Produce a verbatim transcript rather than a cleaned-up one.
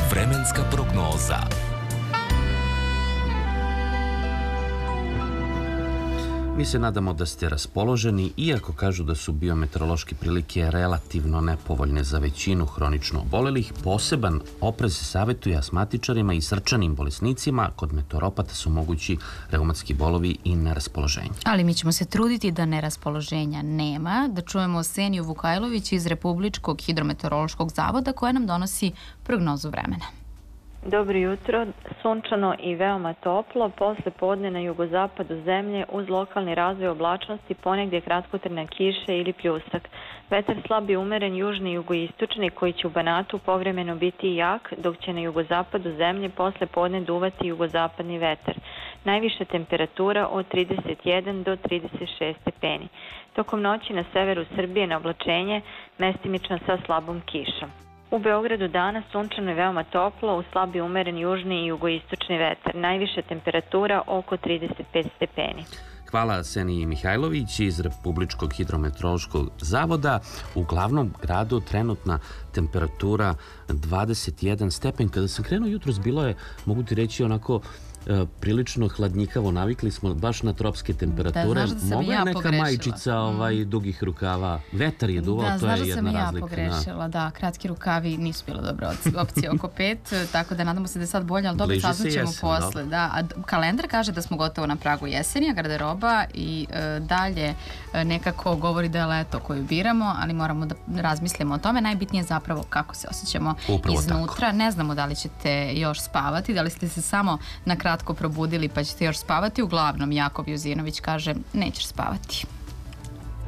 Vremenska prognoza. Mi se nadamo da ste raspoloženi, iako kažu da su biometeorološke prilike relativno nepovoljne za većinu hronično obolelih. Poseban oprez se savjetuje astmatičarima i srčanim bolesnicima. Kod meteoropata su mogući reumatski bolovi i neraspoloženje. Ali mi ćemo se truditi da neraspoloženja nema. Da čujemo Seniju Vukajlović iz Republičkog hidrometeorološkog zavoda koja nam donosi prognozu vremena. Dobro jutro, sunčano i veoma toplo, posle podne na jugozapadu zemlje uz lokalni razvoj oblačnosti, ponegdje kratkotrajne kiše ili pljusak. Vetar slab i umeren južni i jugoistočni koji će u Banatu povremeno biti jak, dok će na jugozapadu zemlje posle podne duvati jugozapadni vetar. Najviša temperatura od trideset jedan do trideset šest stepeni. Tokom noći na severu Srbije na oblačenje mestimično sa slabom kišom. U Beogradu danas sunčano i veoma toplo, uz slab i umeren južni i jugoistočni vetar. Najviša temperatura oko trideset pet stepeni. Hvala Seniji Mihajlović iz Republičkog hidrometeorološkog zavoda. U glavnom gradu trenutna temperatura dvadeset jedan stepen. Kada sam krenuo jutros bilo je, mogu ti reći, onako prilično hladnjikavo, navikli smo baš na tropske temperature. Mogla je neka majičica dugih rukava, vetar je duvao, to je jedna razlika. Da, znaš da sam ja pogrešila, da, kratki rukavi nisu bila dobra opcija oko pet, tako da nadamo se da je sad bolje, ali dobro saznaćemo posle. Kalendar kaže da smo gotovo na pragu jeseni, a garderoba i dalje nekako govori da je leto koju biramo, ali moramo da razmislimo o tome. Najbitnije je zapravo kako se osjećamo iznutra. Ne znamo da li ćete još spavati, da li ste se samo na kratko probudili pa ćete još spavati. Uglavnom, Jakov Juzinović kaže nećeš spavati.